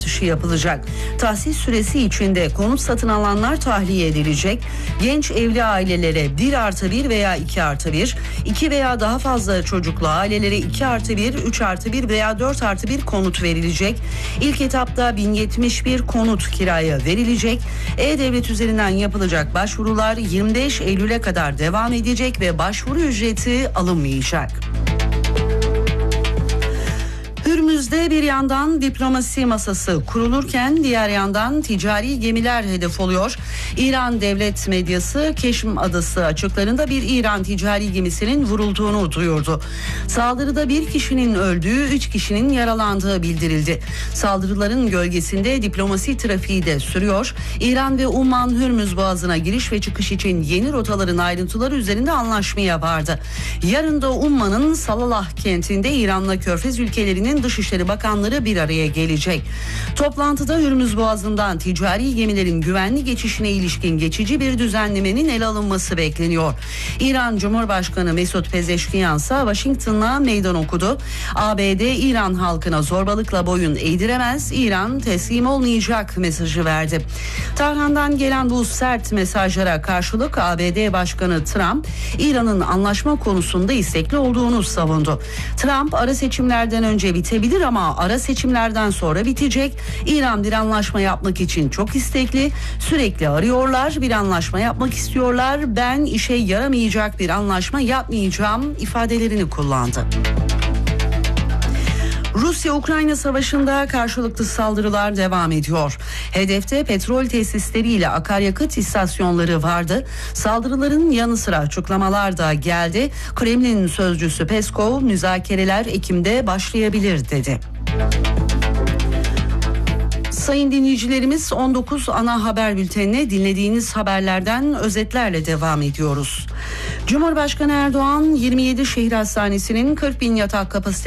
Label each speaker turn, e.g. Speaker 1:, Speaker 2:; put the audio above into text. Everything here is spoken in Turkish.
Speaker 1: yapılacak. Tahsis süresi içinde konut satın alanlar tahliye edilecek. Genç evli ailelere 1+1 veya 2+1, 2 veya daha fazla çocuklu ailelere 2+1, 3+1 veya 4+1 konut verilecek. İlk etapta 1071 konut kiraya verilecek. E-Devlet üzerinden yapılacak başvurular 25 Eylül'e kadar devam edecek ve başvuru ücreti alınmayacak. Hürmüz'de bir yandan diplomasi masası kurulurken diğer yandan ticari gemiler hedef oluyor. İran devlet medyası Keşm Adası açıklarında bir İran ticari gemisinin vurulduğunu duyurdu. Saldırıda bir kişinin öldüğü, 3 kişinin yaralandığı bildirildi. Saldırıların gölgesinde diplomasi trafiği de sürüyor. İran ve Umman Hürmüz Boğazı'na giriş ve çıkış için yeni rotaların ayrıntıları üzerinde anlaşmaya vardı. Yarın da Umman'ın Salalah kentinde İran'la Körfez ülkelerinin Dışişleri Bakanları bir araya gelecek. Toplantıda Hürmüz Boğazı'ndan ticari gemilerin güvenli geçişine ilişkin geçici bir düzenlemenin ele alınması bekleniyor. İran Cumhurbaşkanı Mesut Pezeşkiyan ise Washington'a meydan okudu. ABD İran halkına zorbalıkla boyun eğdiremez, İran teslim olmayacak mesajı verdi. Tahran'dan gelen bu sert mesajlara karşılık ABD Başkanı Trump, İran'ın anlaşma konusunda istekli olduğunu savundu. Trump, ara seçimlerden önce bitebilir ama ara seçimlerden sonra bitecek. İran bir anlaşma yapmak için çok istekli. Sürekli arıyorlar, bir anlaşma yapmak istiyorlar. Ben işe yaramayacak bir anlaşma yapmayacağım ifadelerini kullandı. Rusya-Ukrayna savaşında karşılıklı saldırılar devam ediyor. Hedefte petrol tesisleriyle akaryakıt istasyonları vardı. Saldırıların yanı sıra açıklamalar da geldi. Kremlin sözcüsü Peskov, müzakereler Ekim'de başlayabilir dedi. Sayın dinleyicilerimiz, 19 ana haber bültenine dinlediğiniz haberlerden özetlerle devam ediyoruz. Cumhurbaşkanı Erdoğan 27 şehir hastanesinin 40.000 yatak kapasitesi